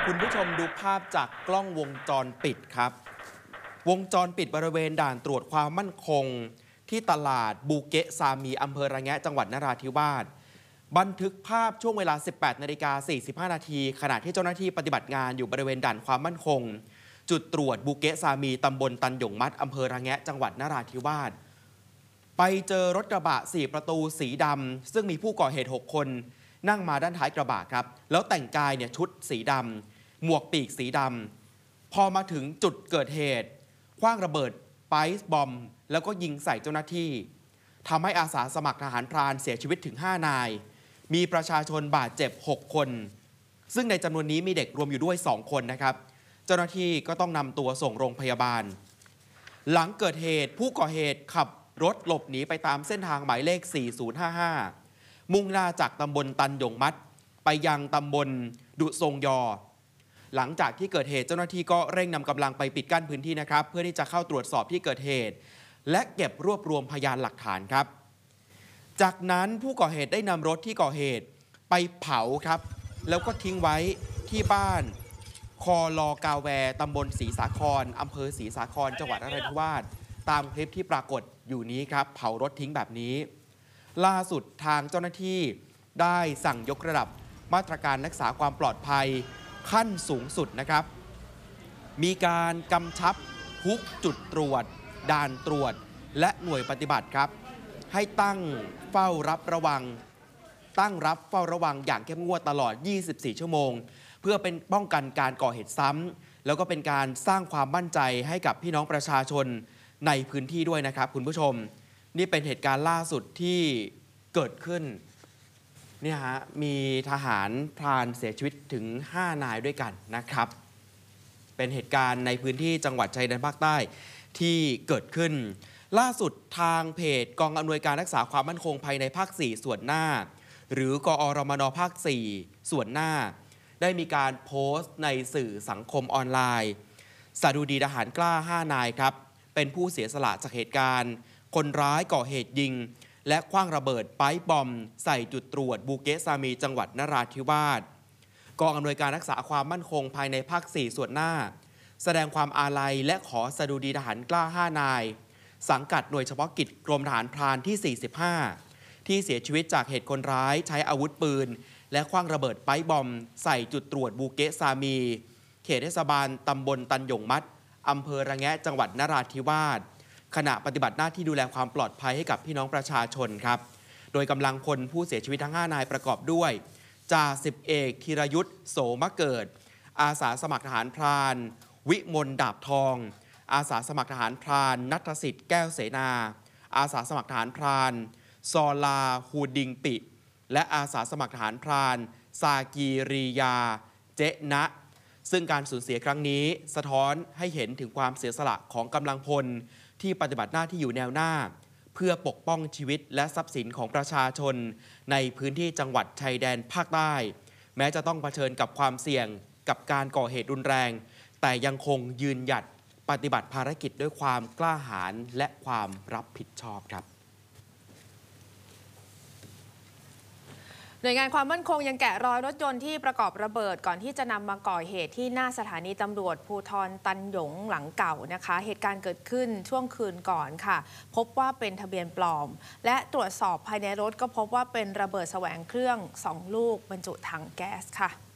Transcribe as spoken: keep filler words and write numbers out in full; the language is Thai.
คุณผู้ชมดูภาพจากกล้องวงจรปิดครับวงจรปิดบริเวณด่านตรวจความมั่นคงที่ตลาดบูเกะซามีอำเภอระแงะจังหวัดนราธิวาสบันทึกภาพช่วงเวลา สิบแปดนาฬิกาสี่สิบห้านาทีขณะที่เจ้าหน้าที่ปฏิบัติงานอยู่บริเวณด่านความมั่นคงจุดตรวจบูเกะซามีตำบลตันหยงมัดอำเภอระแงะจังหวัดนราธิวาสไปเจอรถกระบะสี่ประตูสีดำซึ่งมีผู้ก่อเหตุหกคนนั่งมาด้านท้ายกระบะครับแล้วแต่งกายเนี่ยชุดสีดำหมวกปีกสีดำพอมาถึงจุดเกิดเหตุขว้างระเบิดไปซ์บอมแล้วก็ยิงใส่เจ้าหน้าที่ทำให้อาสาสมัครทหารพรานเสียชีวิตถึงห้านายมีประชาชนบาดเจ็บหกคนซึ่งในจำนวนนี้มีเด็กรวมอยู่ด้วยสองคนนะครับเจ้าหน้าที่ก็ต้องนำตัวส่งโรงพยาบาลหลังเกิดเหตุผู้ก่อเหตุขับรถหลบหนีไปตามเส้นทางหมายเลขสี่ศูนย์ห้าห้ามุ่งหน้าจากตำบลตันหยงมัดไปยังตำบลดุทรงยอหลังจากที่เกิดเหตุเจ้าหน้าที่ก็เร่งนำกำลังไปปิดกั้นพื้นที่นะครับเพื่อที่จะเข้าตรวจสอบที่เกิดเหตุและเก็บรวบรวมพยานหลักฐานครับจากนั้นผู้ก่อเหตุได้นำรถที่ก่อเหตุไปเผาครับแล้วก็ทิ้งไว้ที่บ้านคอลอกาแวตำบลศรีสาครอำเภอศรีสาครจังหวัดนราธิวาสตามคลิปที่ปรากฏอยู่นี้ครับเผารถทิ้งแบบนี้ล่าสุดทางเจ้าหน้าที่ได้สั่งยกระดับมาตรการรักษาความปลอดภัยขั้นสูงสุดนะครับมีการกำชับทุกจุดตรวจด่านตรวจและหน่วยปฏิบัติครับให้ตั้งเฝ้ารับระวังตั้งรับเฝ้าระวังอย่างเข้มงวดตลอดยี่สิบสี่ชั่วโมงเพื่อเป็นป้องกันการก่อเหตุซ้ำแล้วก็เป็นการสร้างความมั่นใจให้กับพี่น้องประชาชนในพื้นที่ด้วยนะครับคุณผู้ชมนี่เป็นเหตุการณ์ล่าสุดที่เกิดขึ้นเนี่ยฮะมีทหารพรานเสียชีวิตถึงห้านายด้วยกันนะครับเป็นเหตุการณ์ในพื้นที่จังหวัดชายแดนภาคใต้ที่เกิดขึ้นล่าสุดทางเพจกองอำนวยการรักษาความมั่นคงภายในภาคสี่ส่วนหน้าหรือกอรมนภาคสี่ส่วนหน้าได้มีการโพสต์ในสื่อสังคมออนไลน์สดุดีทหารกล้าห้านายครับเป็นผู้เสียสละจากเหตุการณ์คนร้ายก่อเหตุยิงและขว้างระเบิดไปบอมใส่จุดตรวจบูเกะซามีจังหวัดนราธิวาสกองอำนวยการรักษาความมั่นคงภายในภาคสี่ส่วนหน้าแสดงความอาลัยและขอสดุดีทหารกล้าห้านายสังกัดหน่วยเฉพาะกิจกรมทหารพรานที่สี่สิบห้าที่เสียชีวิตจากเหตุคนร้ายใช้อาวุธปืนและขว้างระเบิดไปบอมใส่จุดตรวจบูเกะซามีเขตเทศบาลตำบลตันหยงมัดอำเภอระแงะจังหวัดนราธิวาสขณะปฏิบัติหน้าที่ดูแลความปลอดภัยให้กับพี่น้องประชาชนครับโดยกำลังพลผู้เสียชีวิตทั้งห้านายประกอบด้วยจ่าสิบเอกธีรยุทธโสมะเกิดอาสาสมัครทหารพรานวิมลดาบทองอาสาสมัครทหารพรานณัฐสิทธิ์แก้วเสนาอาสาสมัครทหารพรานซอลาฮูดิงปิและอาสาสมัครทหารพรานซากีรียาเจนะซึ่งการสูญเสียครั้งนี้สะท้อนให้เห็นถึงความเสียสละของกำลังพลที่ปฏิบัติหน้าที่อยู่แนวหน้าเพื่อปกป้องชีวิตและทรัพย์สินของประชาชนในพื้นที่จังหวัดชายแดนภาคใต้แม้จะต้องเผชิญกับความเสี่ยงกับการก่อเหตุรุนแรงแต่ยังคงยืนหยัดปฏิบัติภารกิจด้วยความกล้าหาญและความรับผิดชอบครับหน่วยงานความมั่นคงยังแกะรอยรถยนต์ที่ประกอบระเบิดก่อนที่จะนำมาก่อเหตุที่หน้าสถานีตำรวจภูธรตันหยงหลังเก่านะคะเหตุการณ์เกิดขึ้นช่วงคืนก่อนค่ะพบว่าเป็นทะเบียนปลอมและตรวจสอบภายในรถก็พบว่าเป็นระเบิดแสวงเครื่องสองลูกบรรจุถังแก๊สค่ะ